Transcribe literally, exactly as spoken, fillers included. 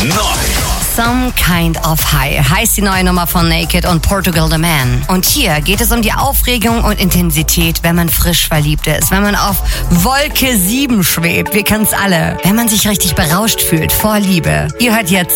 Some Kind of High heißt die neue Nummer von Naked und Portugal the Man. Und hier geht es um die Aufregung und Intensität, wenn man frisch verliebt ist, wenn man auf Wolke sieben schwebt, wir kennen's alle, wenn man sich richtig berauscht fühlt vor Liebe. Ihr hört jetzt